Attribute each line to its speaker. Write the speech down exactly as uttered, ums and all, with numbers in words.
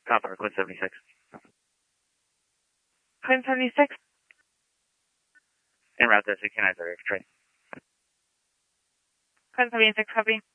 Speaker 1: Copper, Quinn seventy-six.
Speaker 2: Quinn seventy-six.
Speaker 1: En route to sixty-nine, sorry, Trey.
Speaker 2: Quinn seventy-six, copy.